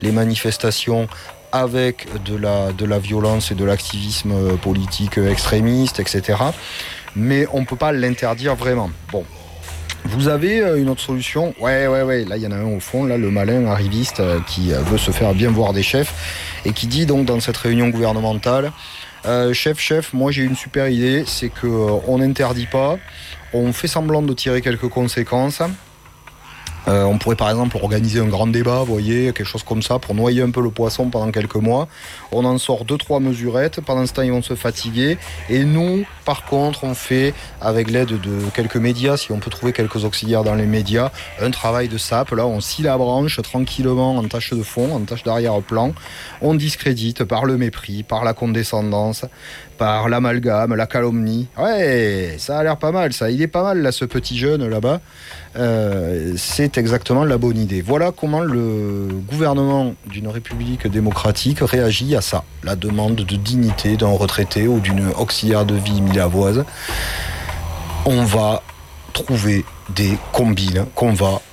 les manifestations avec de la violence et de l'activisme politique extrémiste, etc. Mais on ne peut pas l'interdire vraiment. Bon. Vous avez une autre solution ? Ouais, là il y en a un au fond, là, le malin arriviste qui veut se faire bien voir des chefs et qui dit donc dans cette réunion gouvernementale, chef, moi j'ai une super idée, c'est qu'on n'interdit pas, on fait semblant de tirer quelques conséquences. On pourrait par exemple organiser un grand débat, vous voyez, quelque chose comme ça, pour noyer un peu le poisson pendant quelques mois. On en sort 2-3 mesurettes, pendant ce temps ils vont se fatiguer. Et nous, par contre, on fait, avec l'aide de quelques médias, si on peut trouver quelques auxiliaires dans les médias, un travail de sape. Là, on scie la branche tranquillement en tâche de fond, en tâche d'arrière-plan. On discrédite par le mépris, par la condescendance, par l'amalgame, la calomnie. Ouais, ça a l'air pas mal, ça. Il est pas mal, là, ce petit jeune, là-bas. C'est exactement la bonne idée. Voilà comment le gouvernement d'une république démocratique réagit à ça. La demande de dignité d'un retraité ou d'une auxiliaire de vie milavoise. On va trouver des combines qu'on va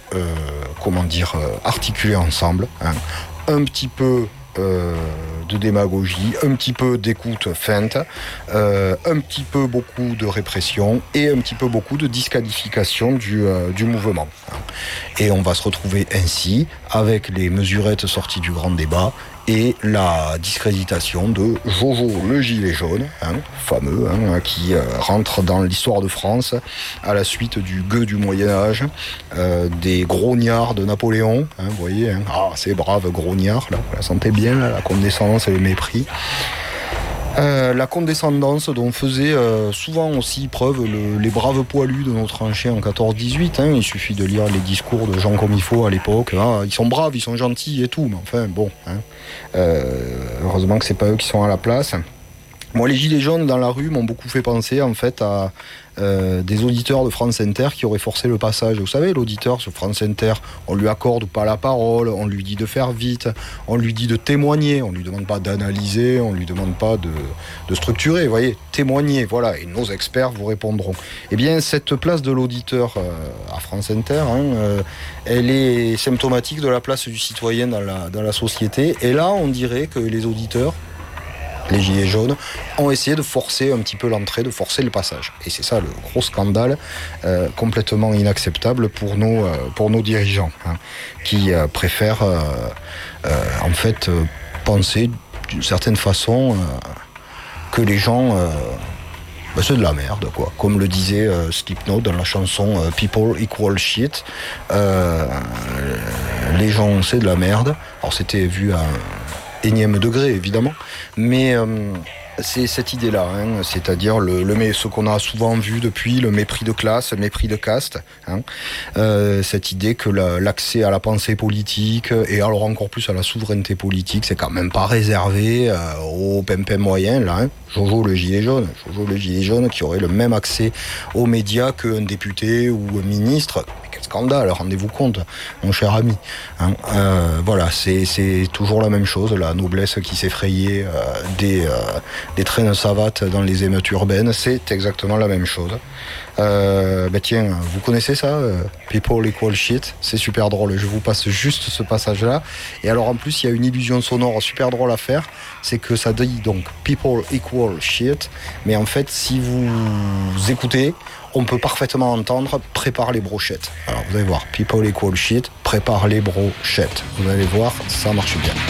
articuler ensemble. Hein. Un petit peu de démagogie, un petit peu d'écoute feinte, un petit peu beaucoup de répression et un petit peu beaucoup de disqualification du mouvement. Et on va se retrouver ainsi avec les mesurettes sorties du grand débat et la discréditation de Jojo le gilet jaune, fameux, qui rentre dans l'histoire de France à la suite du gueux du Moyen-Âge, des grognards de Napoléon, vous voyez, ces braves grognards, là, vous la sentez bien, là, la condescendance et le mépris. La condescendance dont faisaient souvent aussi preuve les braves poilus de notre tranchée en 14-18. Il suffit de lire les discours de gens comme il faut à l'époque. Ils sont braves, ils sont gentils et tout, mais enfin bon. Heureusement que c'est pas eux qui sont à la place. Moi, les gilets jaunes dans la rue m'ont beaucoup fait penser en fait à des auditeurs de France Inter qui auraient forcé le passage. Vous savez, l'auditeur sur France Inter, on lui accorde pas la parole, on lui dit de faire vite, on lui dit de témoigner, on lui demande pas d'analyser, on lui demande pas de structurer, vous voyez, témoigner, voilà, et nos experts vous répondront. Eh bien, cette place de l'auditeur à France Inter, elle est symptomatique de la place du citoyen dans la société, et là, on dirait que les auditeurs, les gilets jaunes, ont essayé de forcer un petit peu l'entrée, de forcer le passage. Et c'est ça le gros scandale, complètement inacceptable pour nos dirigeants, qui préfèrent en fait penser d'une certaine façon que les gens... c'est de la merde, quoi. Comme le disait Slipknot dans la chanson People Equal Shit. Les gens, c'est de la merde. Alors c'était vu à énième degré, évidemment, mais c'est cette idée-là, c'est-à-dire ce qu'on a souvent vu depuis, le mépris de classe, le mépris de caste, cette idée que l'accès à la pensée politique, et alors encore plus à la souveraineté politique, c'est quand même pas réservé aux pimpins moyens, là, Jojo le gilet jaune qui aurait le même accès aux médias qu'un député ou un ministre. Mais quel scandale, rendez-vous compte, mon cher ami. Voilà, c'est toujours la même chose, la noblesse qui s'effrayait des traînes savates dans les émeutes urbaines, c'est exactement la même chose. Tiens, vous connaissez ça, People Equal Shit, c'est super drôle, je vous passe juste ce passage-là. Et alors en plus, il y a une illusion sonore super drôle à faire, c'est que ça dit donc People Equal Shit, mais en fait, si vous écoutez, on peut parfaitement entendre prépare les brochettes. Alors vous allez voir, People Equal Shit, prépare les brochettes. Vous allez voir, ça marche bien.